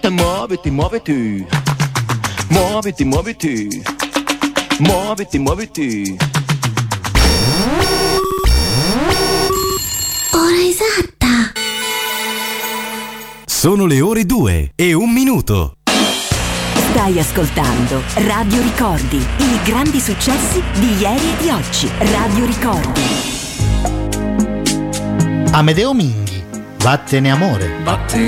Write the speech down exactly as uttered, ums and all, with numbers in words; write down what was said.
Aspetta, muoviti, muoviti. Muoviti, muoviti. Muoviti, muoviti. Ora esatta. Sono le ore due e un minuto. Stai ascoltando Radio Ricordi, i grandi successi di ieri e di oggi. Radio Ricordi. Amedeo Minghi, Vattene amore. Vattene